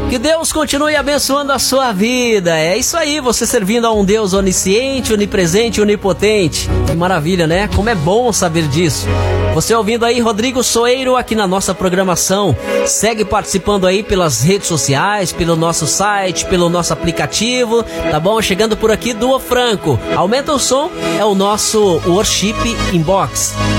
Que Deus continue abençoando a sua vida. É isso aí, você servindo a um Deus onisciente, onipresente e onipotente. Que maravilha, né? Como é bom saber disso. Você ouvindo aí Rodrigo Soeiro aqui na nossa programação. Segue participando aí pelas redes sociais, pelo nosso site, pelo nosso aplicativo, tá bom? Chegando por aqui, Dua Franco. Aumenta o som, é o nosso Worship Inbox.